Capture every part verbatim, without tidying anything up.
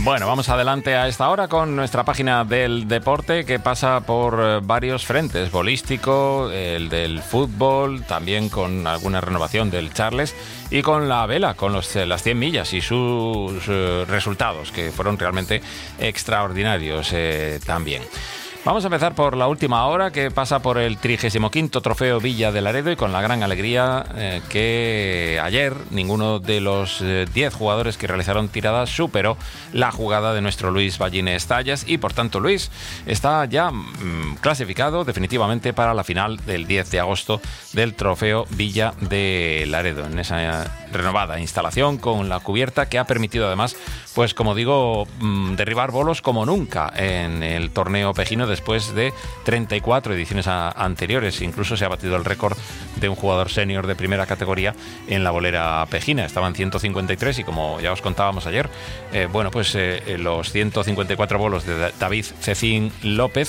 Bueno, vamos adelante a esta hora con nuestra página del deporte, que pasa por eh, varios frentes: bolístico, el del fútbol, también con alguna renovación del Charles, y con la vela, con los, eh, las cien millas y sus eh, resultados, que fueron realmente extraordinarios eh, también. Vamos a empezar por la última hora, que pasa por el trigésimo quinto Trofeo Villa de Laredo, y con la gran alegría eh, que ayer ninguno de los diez eh, jugadores que realizaron tiradas superó la jugada de nuestro Luis Ballines Tallas, y por tanto Luis está ya mmm, clasificado definitivamente para la final del diez de agosto del Trofeo Villa de Laredo, en esa renovada instalación con la cubierta que ha permitido además, pues como digo, mmm, derribar bolos como nunca en el torneo pejino después de treinta y cuatro ediciones a, anteriores. Incluso se ha batido el récord de un jugador senior de primera categoría en la bolera pejina. Estaban ciento cincuenta y tres, y como ya os contábamos ayer, eh, bueno, pues eh, los ciento cincuenta y cuatro bolos de David Cecín López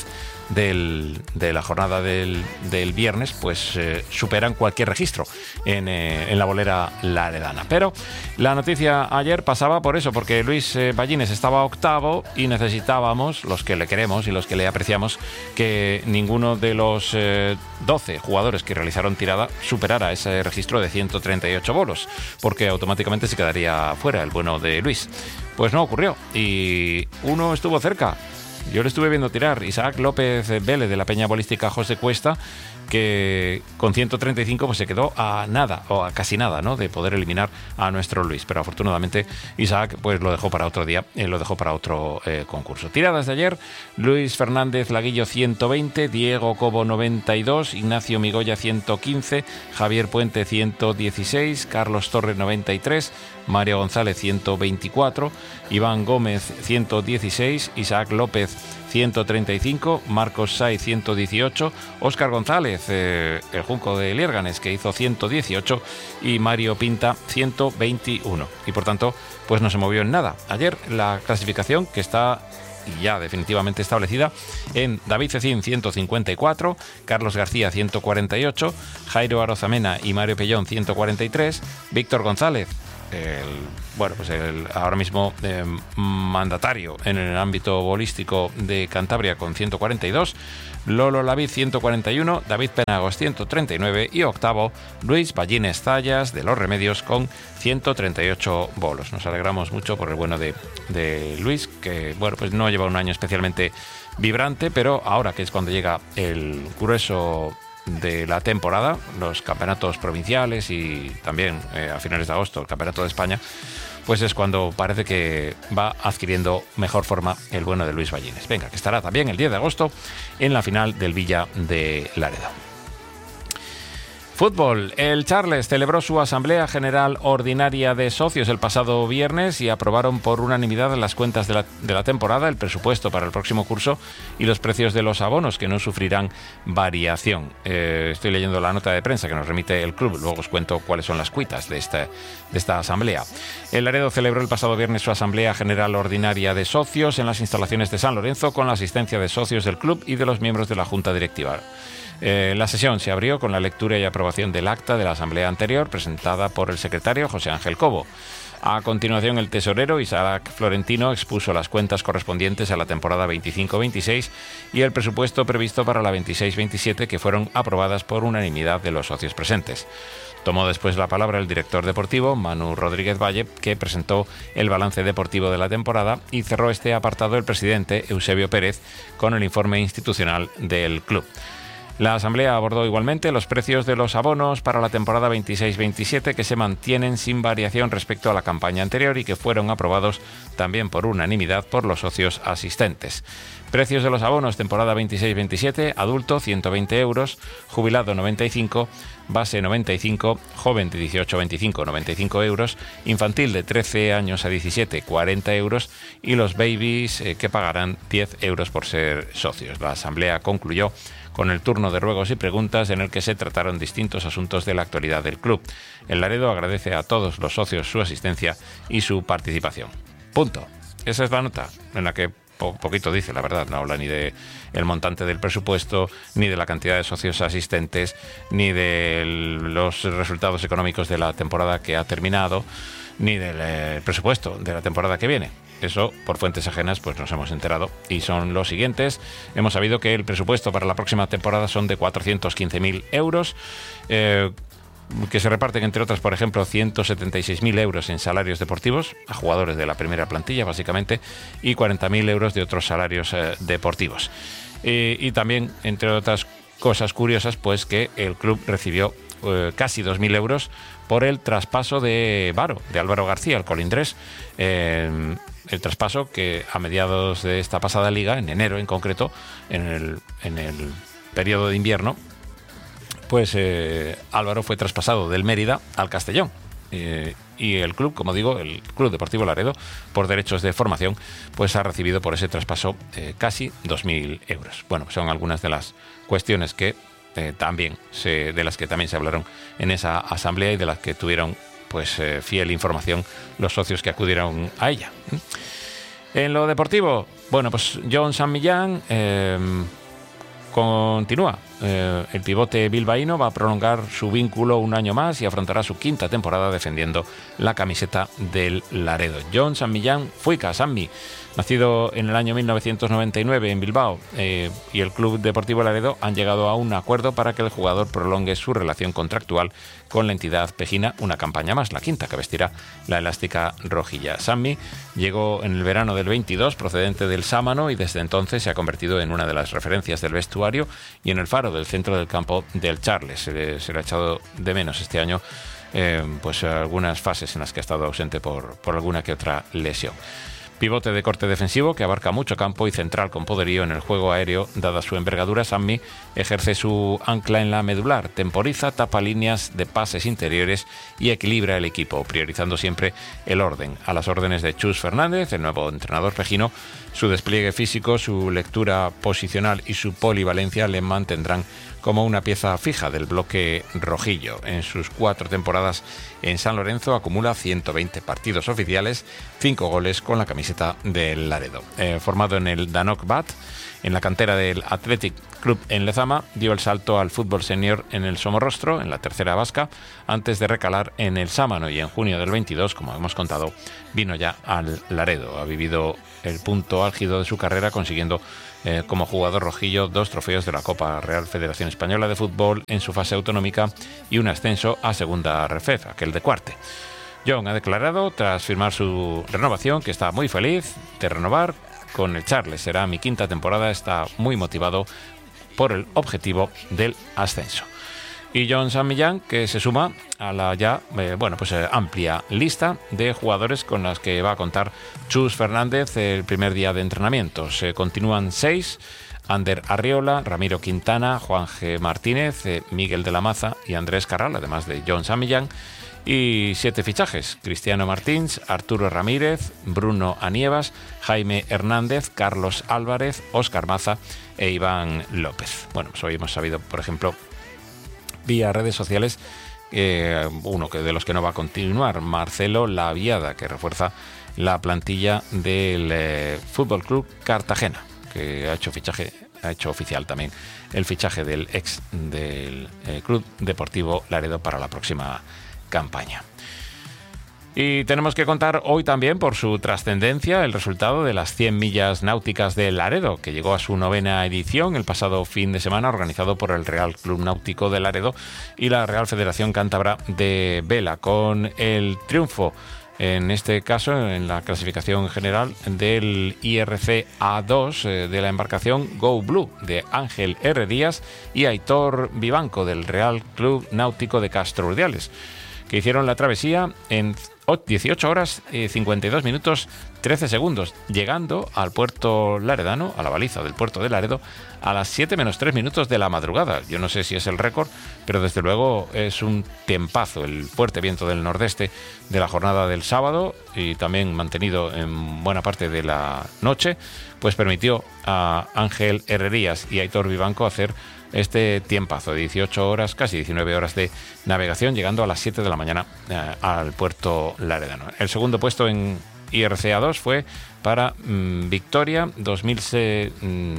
del, de la jornada del, del viernes, pues eh, superan cualquier registro en, eh, en la bolera laredana. Pero la noticia ayer pasaba por eso, porque Luis eh, Ballines estaba octavo y necesitábamos, los que le queremos y los que le apreciamos, que ninguno de los eh, doce jugadores que realizaron tirada superara ese registro de ciento treinta y ocho bolos, porque automáticamente se quedaría fuera el bueno de Luis. Pues no ocurrió, y uno estuvo cerca. Yo le estuve viendo tirar, Isaac López Vélez, de la Peña Bolística José Cuesta, que con ciento treinta y cinco pues se quedó a nada, o a casi nada, ¿no?, de poder eliminar a nuestro Luis. Pero afortunadamente Isaac pues lo dejó para otro día, eh, lo dejó para otro eh, concurso. Tiradas de ayer: Luis Fernández Laguillo ciento veinte, Diego Cobo noventa y dos, Ignacio Migoya ciento quince, Javier Puente ciento dieciséis, Carlos Torres noventa y tres, Mario González ciento veinticuatro, Iván Gómez ciento dieciséis, Isaac López ciento treinta y cinco, Marcos Saiz ciento dieciocho, Óscar González, eh, el Junco de Liérganes, que hizo ciento dieciocho, y Mario Pinta ciento veintiuno. Y por tanto, pues no se movió en nada. Ayer la clasificación, que está ya definitivamente establecida, en David Cecín ciento cincuenta y cuatro, Carlos García ciento cuarenta y ocho, Jairo Arozamena y Mario Pellón ciento cuarenta y tres, Víctor González, el, bueno, pues el ahora mismo eh, mandatario en el ámbito bolístico de Cantabria, con ciento cuarenta y dos, Lolo Lavid ciento cuarenta y uno, David Penagos ciento treinta y nueve, y octavo Luis Ballines Tallas de Los Remedios con ciento treinta y ocho bolos. Nos alegramos mucho por el bueno de, de Luis, que bueno, pues no lleva un año especialmente vibrante, pero ahora, que es cuando llega el grueso de la temporada, los campeonatos provinciales y también eh, a finales de agosto el campeonato de España, pues es cuando parece que va adquiriendo mejor forma el bueno de Luis Ballines. Venga, que estará también el diez de agosto en la final del Villa de Laredo. Fútbol. El Charles celebró su Asamblea General Ordinaria de Socios el pasado viernes y aprobaron por unanimidad las cuentas de la, de la temporada, el presupuesto para el próximo curso y los precios de los abonos, que no sufrirán variación. Eh, estoy leyendo la nota de prensa que nos remite el club, luego os cuento cuáles son las cuitas de esta, de esta asamblea. El Laredo celebró el pasado viernes su Asamblea General Ordinaria de Socios en las instalaciones de San Lorenzo, con la asistencia de socios del club y de los miembros de la Junta Directiva. Eh, la sesión se abrió con la lectura y aprobación del acta de la asamblea anterior, presentada por el secretario José Ángel Cobo. A continuación, el tesorero Isaac Florentino expuso las cuentas correspondientes a la temporada veinticinco veintiséis y el presupuesto previsto para la veintiséis veintisiete, que fueron aprobadas por unanimidad de los socios presentes. Tomó después la palabra el director deportivo, Manu Rodríguez Valle, que presentó el balance deportivo de la temporada, y cerró este apartado el presidente, Eusebio Pérez, con el informe institucional del club. La asamblea abordó igualmente los precios de los abonos para la temporada veintiséis veintisiete, que se mantienen sin variación respecto a la campaña anterior y que fueron aprobados también por unanimidad por los socios asistentes. Precios de los abonos temporada veintiséis veintisiete: adulto ciento veinte euros, jubilado noventa y cinco, base noventa y cinco, joven de dieciocho a veinticinco noventa y cinco euros, infantil de trece años a diecisiete cuarenta euros, y los babies eh, que pagarán diez euros por ser socios. La asamblea concluyó con el turno de ruegos y preguntas, en el que se trataron distintos asuntos de la actualidad del club. El Laredo agradece a todos los socios su asistencia y su participación. Punto. Esa es la nota, en la que po- poquito dice, la verdad. No habla ni de el montante del presupuesto, ni de la cantidad de socios asistentes, ni de los resultados económicos de la temporada que ha terminado, ni del eh, presupuesto de la temporada que viene. Eso, por fuentes ajenas, pues nos hemos enterado. Y son los siguientes. Hemos sabido que el presupuesto para la próxima temporada son de cuatrocientos quince mil euros, eh, que se reparten, entre otras, por ejemplo, ciento setenta y seis mil euros en salarios deportivos a jugadores de la primera plantilla, básicamente, y cuarenta mil euros de otros salarios eh, deportivos. Eh, y también, entre otras cosas curiosas, pues que el club recibió eh, casi dos mil euros por el traspaso de Varo, de Álvaro García, al Colindres. Eh, el traspaso que a mediados de esta pasada liga, en enero en concreto, en el, en el periodo de invierno, pues eh, Álvaro fue traspasado del Mérida al Castellón. Eh, y el club, como digo, el Club Deportivo Laredo, por derechos de formación, pues ha recibido por ese traspaso eh, casi dos mil euros. Bueno, pues son algunas de las cuestiones que eh, también se, de las que también se hablaron en esa asamblea y de las que tuvieron pues eh, fiel información los socios que acudieron a ella. En lo deportivo, bueno, pues Jon San Millán eh, continúa. Eh, el pivote bilbaíno va a prolongar su vínculo un año más y afrontará su quinta temporada defendiendo la camiseta del Laredo. Jon San Millán Fuica, Sanmi, nacido en el año mil novecientos noventa y nueve en Bilbao, eh, y el Club Deportivo Laredo han llegado a un acuerdo para que el jugador prolongue su relación contractual con la entidad pejina una campaña más, la quinta que vestirá la elástica rojilla. Sanmi llegó en el verano del veintidós procedente del Sámano y desde entonces se ha convertido en una de las referencias del vestuario y en el faro del centro del campo del Charles. Se le, se le ha echado de menos este año eh, pues algunas fases en las que ha estado ausente por, por alguna que otra lesión. Pivote de corte defensivo que abarca mucho campo y central con poderío en el juego aéreo. Dada su envergadura, Sanmi ejerce su ancla en la medular, temporiza, tapa líneas de pases interiores y equilibra el equipo, priorizando siempre el orden. A las órdenes de Chus Fernández, el nuevo entrenador pejino, su despliegue físico, su lectura posicional y su polivalencia le mantendrán como una pieza fija del bloque rojillo. En sus cuatro temporadas en San Lorenzo acumula ciento veinte partidos oficiales, cinco goles con la camiseta del Laredo. Eh, formado en el Danok Bat, en la cantera del Athletic Club en Lezama, dio el salto al fútbol senior en el Somorrostro, en la tercera vasca, antes de recalar en el Sámano, y en junio del veintidós, como hemos contado, vino ya al Laredo. Ha vivido el punto álgido de su carrera consiguiendo eh, como jugador rojillo dos trofeos de la Copa Real Federación Española de Fútbol en su fase autonómica y un ascenso a segunda Refef, aquel de Cuarte. Jon ha declarado, tras firmar su renovación, que está muy feliz de renovar con el Charles. Será mi quinta temporada, está muy motivado por el objetivo del ascenso. Y Jon San Millán, que se suma a la ya eh, bueno pues eh, amplia lista de jugadores con las que va a contar Chus Fernández el primer día de entrenamiento. Se continúan seis: Ander Arriola, Ramiro Quintana, Juan G. Martínez, eh, Miguel de la Maza y Andrés Carral, además de Jon San Millán. Y siete fichajes: Cristiano Martins, Arturo Ramírez, Bruno Anievas, Jaime Hernández, Carlos Álvarez, Óscar Maza e Iván López. Bueno, pues hoy hemos sabido, por ejemplo, vía redes sociales, eh, uno que de los que no va a continuar, Marcelo Laviada, que refuerza la plantilla del eh, Fútbol Club Cartagena, que ha hecho fichaje, ha hecho oficial también el fichaje del ex del eh, Club Deportivo Laredo para la próxima campaña. Y tenemos que contar hoy también, por su trascendencia, el resultado de las cien millas náuticas de Laredo, que llegó a su novena edición el pasado fin de semana, organizado por el Real Club Náutico de Laredo y la Real Federación Cántabra de Vela, con el triunfo, en este caso, en la clasificación general del I R C A dos eh, de la embarcación Go Blue de Ángel R. Díaz y Aitor Vivanco del Real Club Náutico de Castro Urdiales, que hicieron la travesía en dieciocho horas, cincuenta y dos minutos, trece segundos, llegando al puerto laredano, a la baliza del puerto de Laredo, a las siete menos tres minutos de la madrugada. Yo no sé si es el récord, pero desde luego es un tiempazo. El fuerte viento del nordeste de la jornada del sábado, y también mantenido en buena parte de la noche, pues permitió a Ángel Herrerías y Aitor Vivanco hacer este tiempazo de dieciocho horas, casi diecinueve horas de navegación, llegando a las siete de la mañana eh, al puerto laredano. El segundo puesto en I R C A dos fue para mmm, Victoria dos mil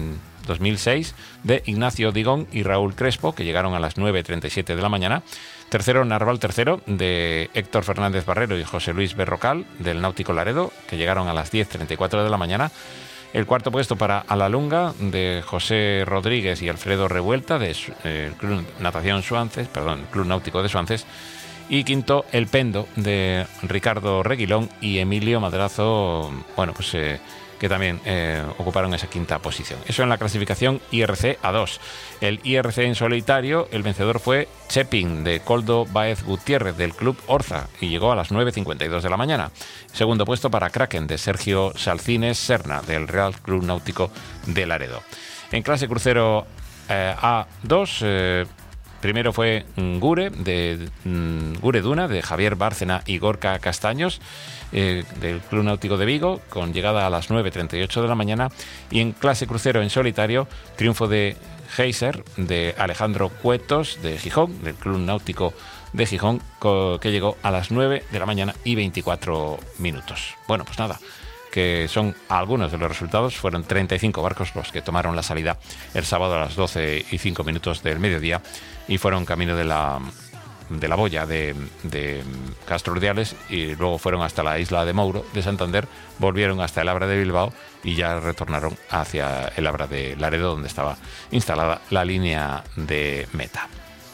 dos mil seis de Ignacio Digón y Raúl Crespo, que llegaron a las nueve treinta y siete de la mañana. Tercero, Narval tercero, de Héctor Fernández Barrero y José Luis Berrocal, del Náutico Laredo, que llegaron a las diez treinta y cuatro de la mañana. El cuarto puesto para Alalunga, de José Rodríguez y Alfredo Revuelta, del eh, Club Natación Suances, perdón, Club Náutico de Suances. Y quinto, El Pendo, de Ricardo Reguilón y Emilio Madrazo, bueno, pues eh, que también eh, ocuparon esa quinta posición. Eso en la clasificación I R C A dos. El I R C en solitario, el vencedor fue Chepin, de Coldo Báez Gutiérrez, del Club Orza, y llegó a las nueve cincuenta y dos de la mañana. Segundo puesto para Kraken, de Sergio Salcines Serna, del Real Club Náutico de Laredo. En clase crucero eh, A dos... Eh, primero fue Gure, de Gure Duna, de Javier Bárcena y Gorka Castaños, eh, del Club Náutico de Vigo, con llegada a las nueve treinta y ocho de la mañana. Y en clase crucero en solitario, triunfo de Geyser, de Alejandro Cuetos, de Gijón, del Club Náutico de Gijón, que llegó a las nueve de la mañana y veinticuatro minutos. Bueno, pues nada, que son algunos de los resultados. Fueron treinta y cinco barcos los que tomaron la salida el sábado a las doce y cinco minutos del mediodía y fueron camino de la de la boya de, de Castro Urdiales, y luego fueron hasta la isla de Mouro de Santander, volvieron hasta el Abra de Bilbao y ya retornaron hacia el Abra de Laredo, donde estaba instalada la línea de meta.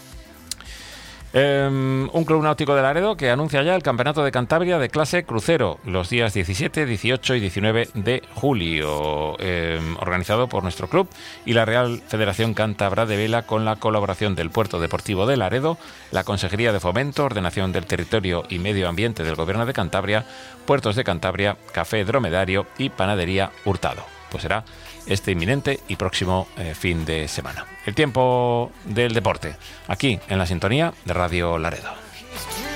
Eh, un Club Náutico de Laredo que anuncia ya el Campeonato de Cantabria de clase crucero los días diecisiete, dieciocho y diecinueve de julio, eh, organizado por nuestro club y la Real Federación Cántabra de Vela, con la colaboración del Puerto Deportivo de Laredo, la Consejería de Fomento, Ordenación del Territorio y Medio Ambiente del Gobierno de Cantabria, Puertos de Cantabria, Café Dromedario y Panadería Hurtado. Pues será este inminente y próximo eh, fin de semana. El tiempo del deporte, aquí en la sintonía de Radio Laredo.